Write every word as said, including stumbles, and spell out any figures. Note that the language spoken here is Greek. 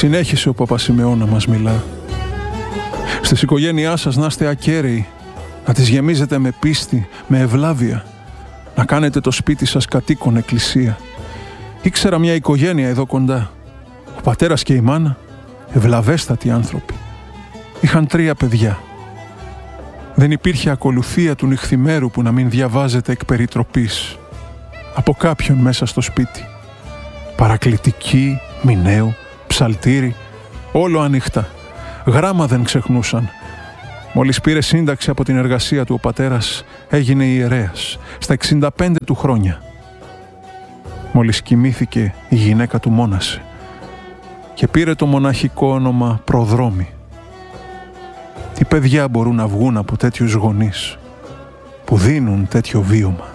Συνέχισε ο Παπασημεών να μας μιλά. Στις οικογένειά σας να είστε ακέραιοι, να τις γεμίζετε με πίστη, με ευλάβεια, να κάνετε το σπίτι σας κατοίκον εκκλησία. Ήξερα μια οικογένεια εδώ κοντά. Ο πατέρας και η μάνα, ευλαβέστατοι άνθρωποι. Είχαν τρία παιδιά. Δεν υπήρχε ακολουθία του νυχθημέρου που να μην διαβάζεται εκ περιτροπής από κάποιον μέσα στο σπίτι. Παρακλητική, μηνέου, ψαλτήρι, όλο ανοιχτά. Γράμμα δεν ξεχνούσαν. Μόλις πήρε σύνταξη από την εργασία του ο πατέρας, έγινε ιερέας στα εξήντα πέντε του χρόνια. Μόλις κοιμήθηκε, η γυναίκα του μόνασε και πήρε το μοναχικό όνομα Προδρόμη. Τι παιδιά μπορούν να βγουν από τέτοιους γονείς που δίνουν τέτοιο βίωμα?